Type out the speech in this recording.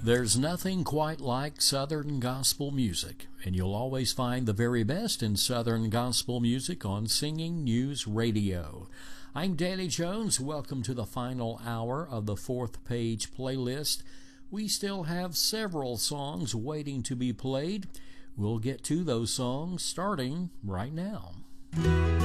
There's nothing quite like Southern gospel music, and you'll always find the very best in Southern gospel music on Singing News Radio. I'm Danny Jones. Welcome to the final hour of the Fourth Page playlist. We still have several songs waiting to be played. We'll get to those songs starting right now.